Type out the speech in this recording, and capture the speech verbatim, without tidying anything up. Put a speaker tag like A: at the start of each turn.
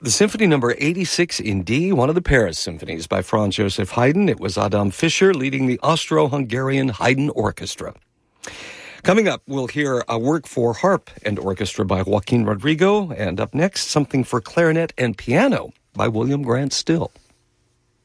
A: The Symphony number eighty-six in D, one of the Paris symphonies by Franz Joseph Haydn. It was Adam Fischer leading the Austro-Hungarian Haydn Orchestra. Coming up, we'll hear a work for harp and orchestra by Joaquin Rodrigo, and up next, something for clarinet and piano by William Grant Still.